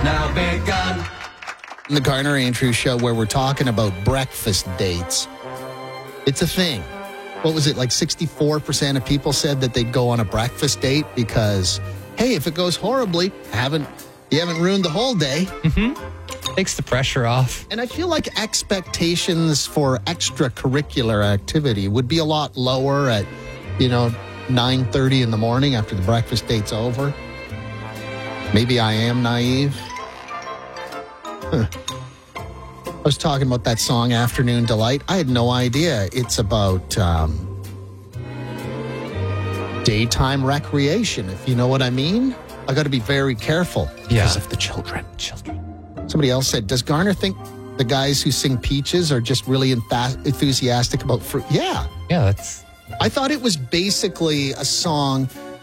now begun. The Garner Andrews Show, where we're talking about breakfast dates. It's a thing. What was it, like 64% of people said that they'd go on a breakfast date because, hey, if it goes horribly, you haven't ruined the whole day. Mm-hmm. Takes the pressure off. And I feel like expectations for extracurricular activity would be a lot lower at, 9:30 in the morning after the breakfast date's over. Maybe I am naive. I was talking about that song, Afternoon Delight. I had no idea it's about daytime recreation, if you know what I mean. I got to be very careful because of the children. Somebody else said, does Garner think the guys who sing Peaches are just really enthusiastic about fruit? Yeah. Yeah, I thought it was basically a song,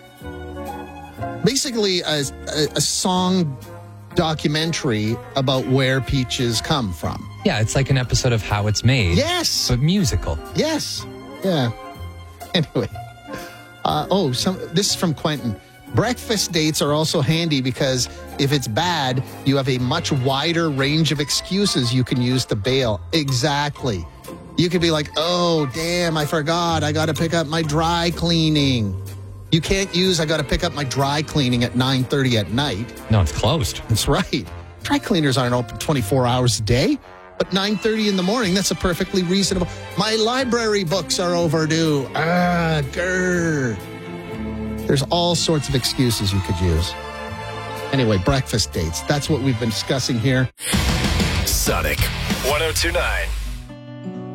a song documentary about where peaches come from. Yeah, it's like an episode of How It's Made. Yes. But musical. Yes. Yeah. Anyway. This is from Quentin. Breakfast dates are also handy because if it's bad, you have a much wider range of excuses you can use to bail. Exactly. You could be like, oh, damn, I forgot. I got to pick up my dry cleaning. You can't use, I got to pick up my dry cleaning at 9:30 at night. No, it's closed. That's right. Dry cleaners aren't open 24 hours a day, but 9:30 in the morning, that's a perfectly reasonable. My library books are overdue. Grr. There's all sorts of excuses you could use. Anyway, breakfast dates. That's what we've been discussing here. Sonic 102.9.